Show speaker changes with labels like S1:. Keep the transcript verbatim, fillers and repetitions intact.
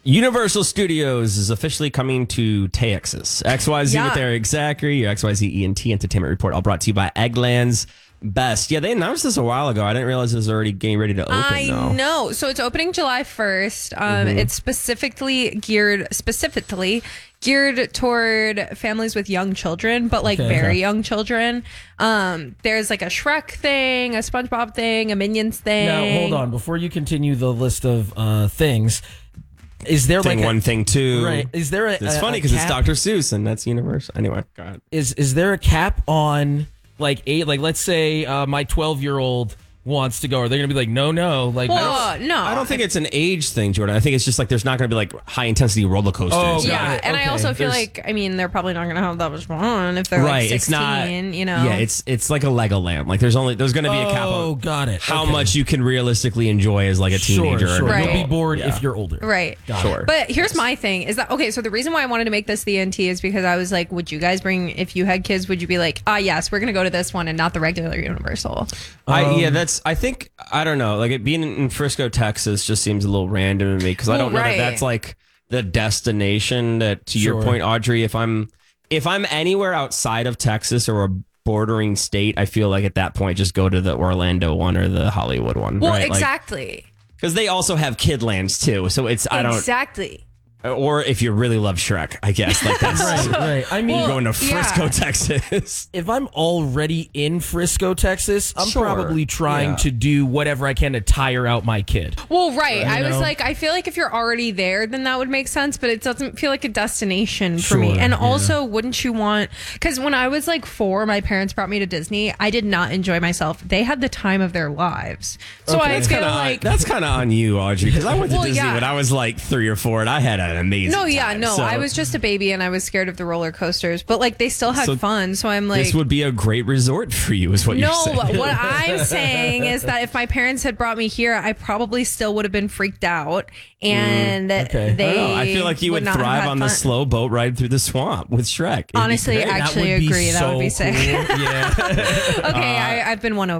S1: Universal Studios is officially coming to Texas. X Y Z
S2: Yeah.
S1: with Eric Zachary, your X Y Z E N T Entertainment Report, all brought to you by Eggland's Best. Yeah, they announced this a while ago. I didn't realize it was already getting ready to open.
S2: I
S1: though.
S2: know. So it's opening July first. Um,
S1: Mm-hmm.
S2: It's specifically geared, specifically geared toward families with young children, but like
S3: Okay.
S2: very young children. Um, there's like a Shrek thing, a SpongeBob thing, a Minions thing.
S3: Now, hold on. Before you continue the list of uh, things, is there
S1: Thing
S3: like
S1: one,
S3: a,
S1: thing two.
S3: right? Is there a?
S1: It's
S3: a-
S1: funny
S3: a
S1: because it's
S3: cap-
S1: Doctor Seuss and that's Universal. Anyway, go ahead.
S3: Is is there a cap on like eight? Like, let's say uh, my twelve year old wants to go. Are they going to be like, no, no? Like,
S2: Well, no.
S1: I don't think it's an age thing, Jordan. I think it's just like there's not going to be like high intensity roller coasters.
S3: Oh, got
S2: Yeah,
S3: it.
S2: and I
S3: Okay.
S2: also feel
S3: There's-
S2: like, I mean, they're probably not going to have that much fun if they're
S1: right.
S2: like
S1: It's
S2: sixteen,
S1: not.
S2: you know?
S1: Yeah, it's it's like a Legoland. Like there's only there's going to be a cap
S3: oh,
S1: on
S3: got it.
S1: how
S3: Okay.
S1: much you can realistically enjoy as like a teenager.
S3: Sure, sure.
S1: or an
S2: Right.
S3: You'll be
S1: adult.
S3: bored
S1: Yeah.
S3: if you're older.
S2: Right.
S3: Got
S1: Sure.
S3: it.
S2: But here's my thing is that, okay, so the reason why I wanted to make this the N T is because I was like, would you guys bring, if you had kids, would you be like, ah, yes, we're going to go to this one and not the regular Universal?
S1: I, yeah,
S3: Um,
S1: that's. I think I don't know. Like it being in Frisco, Texas, just seems a little random to me because I
S2: Well,
S1: don't know
S2: right.
S1: that that's like the destination. That to your
S3: Sure.
S1: point, Audrey, if I'm if I'm anywhere outside of Texas or a bordering state, I feel like at that point just go to the Orlando one or the Hollywood one.
S2: Well,
S1: right?
S2: exactly.
S1: Because they also have Kidlands too. So it's I don't.
S2: Exactly.
S1: Or if you really love Shrek, I guess like that's
S3: Right, right. I mean,
S1: you're going to
S2: yeah.
S1: Frisco, Texas.
S3: if I'm already in Frisco, Texas, I'm
S1: Sure.
S3: probably trying
S1: Yeah.
S3: to do whatever I can to tire out my kid.
S2: Well, right. I was
S3: know?
S2: like, I feel like if you're already there, then that would make sense, but it doesn't feel like a destination for me.
S3: Sure,
S2: And
S3: yeah.
S2: also, wouldn't you want, because when I was like four, my parents brought me to Disney. I did not enjoy myself. They had the time of their lives. So I
S1: That's
S2: feel
S1: kinda
S2: like.
S1: on, that's kind of on you, Audrey, because I went to
S2: Well,
S1: Disney
S2: yeah.
S1: when I was like three or four, and I had an amazing.
S2: No, yeah,
S1: time,
S2: no.
S1: so
S2: I was just a baby and I was scared of the roller coasters, but like they still had
S1: So
S2: fun. So I'm like,
S1: This would be a great resort for you, is what
S2: no,
S1: you're saying.
S2: what I'm saying is that if my parents had brought me here, I probably still would have been freaked out, and
S3: okay.
S2: they.
S1: I don't know. I feel like you would
S2: not have
S1: thrive
S2: had
S1: on the
S2: fun.
S1: slow boat ride through the swamp with Shrek. It'd be
S2: Honestly,
S1: great.
S2: I
S3: That
S2: actually
S3: would be
S2: agree. That would
S3: so
S2: be sick.
S3: cool. Yeah.
S2: Okay, I, I've been won over.